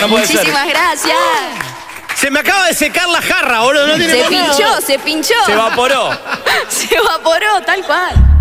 no puede ser. Muchísimas gracias. Se me acaba de secar la jarra, boludo. No tiene Se más nada. pinchó, se pinchó. Se evaporó. Se evaporó, tal cual.